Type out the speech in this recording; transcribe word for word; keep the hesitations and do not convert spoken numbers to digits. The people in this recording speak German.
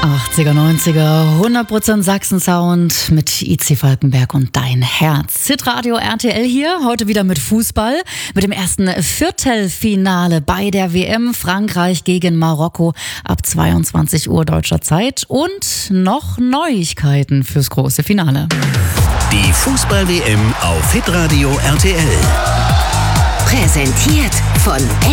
achtziger, neunziger, hundert Prozent Sachsen-Sound mit I C Falkenberg und Dein Herz. Hitradio R T L hier, heute wieder mit Fußball, mit dem ersten Viertelfinale bei der W M Frankreich gegen Marokko ab zweiundzwanzig Uhr deutscher Zeit und noch Neuigkeiten fürs große Finale. Die Fußball-W M auf Hitradio R T L. Präsentiert von